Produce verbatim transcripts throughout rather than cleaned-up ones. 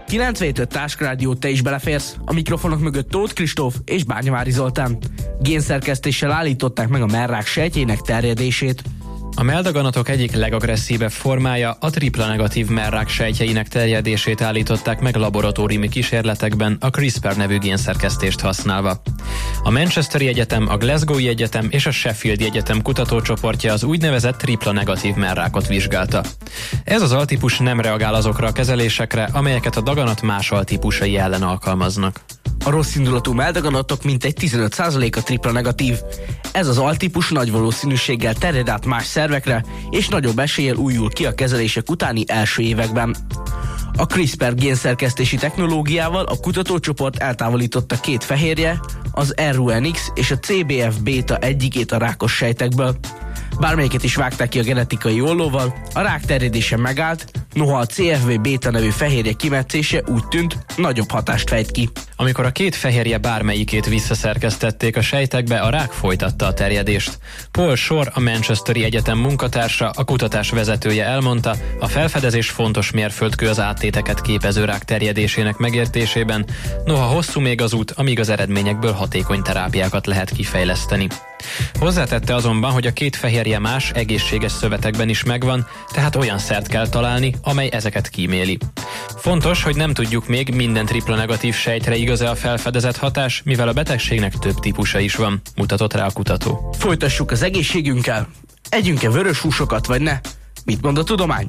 kilencvenöt Táskrádió, te is beleférsz. A mikrofonok mögött Tóth Kristóf és Bányavári Zoltán. Génszerkesztéssel állították meg a mellrák sejtjének terjedését. A melldaganatok egyik legagresszívebb formája, a tripla negatív mellrák sejtjeinek terjedését állították meg laboratóriumi kísérletekben a CRISPR nevű génszerkesztést használva. A Manchesteri Egyetem, a Glasgowi Egyetem és a Sheffieldi Egyetem kutatócsoportja az úgynevezett tripla negatív mellrákot vizsgálta. Ez az altípus nem reagál azokra a kezelésekre, amelyeket a daganat más altípusai ellen alkalmaznak. A rosszindulatú melldaganatok mintegy tizenöt százaléka tripla negatív. Ez az altípus nagy valószínűséggel terjed át más szervekre, és nagyobb eséllyel újul ki a kezelések utáni első években. A CRISPR génszerkesztési technológiával a kutatócsoport eltávolította két fehérje, az er u en iksz és a cé bé ef béta egyikét a rákos sejtekből. Bármelyiket is vágták ki a genetikai ollóval, a rák terjedése megállt, noha a cé ef vé béta nevű fehérje kimetszése úgy tűnt, nagyobb hatást fejt ki. Amikor a két fehérje bármelyikét visszaszerkesztették a sejtekbe, a rák folytatta a terjedést. Paul Shore, a Manchesteri Egyetem munkatársa, a kutatás vezetője elmondta, a felfedezés fontos mérföldkő az áttéteket képező rák terjedésének megértésében, noha hosszú még az út, amíg az eredményekből hatékony terápiákat lehet kifejleszteni. Hozzátette azonban, hogy a két fehérje más, egészséges szövetekben is megvan, tehát olyan szert kell találni, amely ezeket kíméli. Fontos, hogy nem tudjuk még minden tripla negatív sejtre igaz-e a felfedezett hatás, mivel a betegségnek több típusa is van, mutatott rá a kutató. Folytassuk az egészségünkkel. Együnk-e vörös húsokat, vagy ne? Mit mond a tudomány?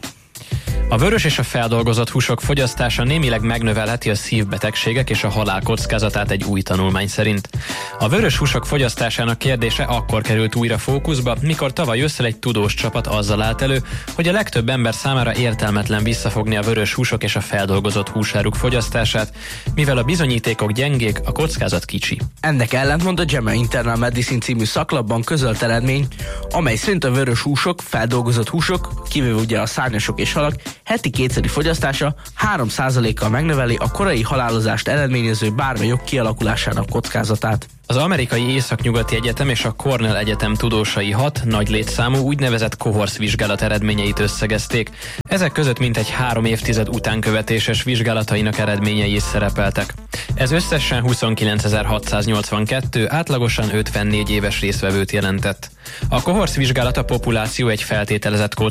A vörös és a feldolgozott húsok fogyasztása némileg megnövelheti a szívbetegségek és a halál kockázatát egy új tanulmány szerint. A vörös húsok fogyasztásának kérdése akkor került újra fókuszba, mikor tavaly ősszel egy tudós csapat azzal állt elő, hogy a legtöbb ember számára értelmetlen visszafogni a vörös húsok és a feldolgozott húsáruk fogyasztását, mivel a bizonyítékok gyengék, a kockázat kicsi. Ennek ellentmond a jé e em á Internal Medicine című szaklapban közölt eredmény, amely szerint a vörös húsok, feldolgozott húsok, kivéve ugye a szárnyasok és halak, heti kétszeri fogyasztása három százalékkal megnöveli a korai halálozást eredményező bármelyok kialakulásának kockázatát. Az Amerikai Északnyugati Egyetem és a Cornell Egyetem tudósai hat nagy létszámú úgynevezett kohorsz vizsgálat eredményeit összegezték. Ezek között mintegy három évtized utánkövetéses vizsgálatainak eredményei is szerepeltek. Ez összesen huszonkilencezer-hatszáznyolcvankettő, átlagosan ötvennégy éves résztvevőt jelentett. A kohorsz vizsgálat a populáció egy feltételezett